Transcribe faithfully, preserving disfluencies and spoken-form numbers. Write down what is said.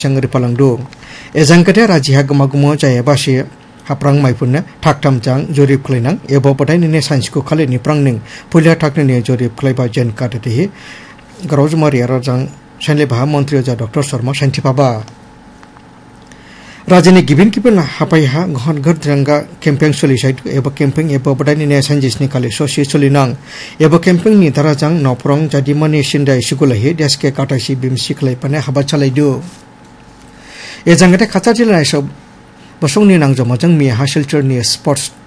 Sangri Palangdo. Ezangkate Rajiha Gamagumo Jayabashi Haprang Maipuna, Taktam Jang, Jorip Klinang, Ebo Potain in a Sansko Kalini Prangning, Pulia Takni Jorip Kleba Jen Katati, Garoj Maria Rajang, Shanliba, Montreal, Doctor Sarma, Shantipaba. Rajani Gibin Kipin Hapaiha, Gordranga, camping solicite, Ebo camping, Ebo Potain in a Sanjis Nikali, so she solinang, Ebo camping ni Tarajang, no prong, Jadimani Shinda Shukulahi, Deske Katashi Bim Sikle Pane Habachalai do. Ezangate Katachil Basong ni nang jomajang mi hasilcher ni sports